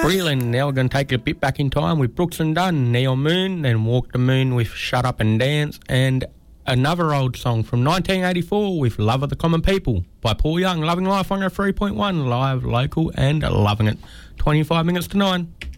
Brilliant. Now we're going to take it a bit back in time with Brooks and Dunn, Neon Moon, then Walk the Moon with Shut Up and Dance, and another old song from 1984 with Love of the Common People by Paul Young. Loving Life on a 3.1, live, local, and loving it. 25 minutes to 9.